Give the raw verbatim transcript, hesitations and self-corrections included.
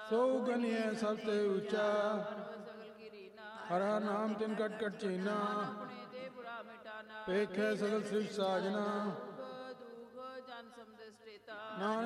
ਸੋ ਗਨੀਐ ਸਭ ਤੇ ਉੱਚਾ ਹਰਾ ਨਾਮ ਤਿਨ ਕਟ ਕਟ ਚੀਨਾ ਪੇਖੈ ਸਗਲ ਸ੍ਰਿਸ਼ਟ ਸਾਜਨਾ ਨਾਨਕ